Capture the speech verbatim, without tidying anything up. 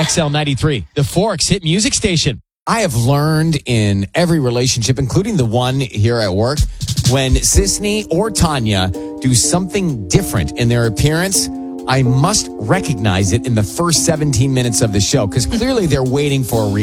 X L ninety-three, the Forks hit music station. I have learned in every relationship, including the one here at work, when Sisney or Tanya do something different in their appearance, I must recognize it in the first seventeen minutes of the show because clearly they're waiting for a reaction.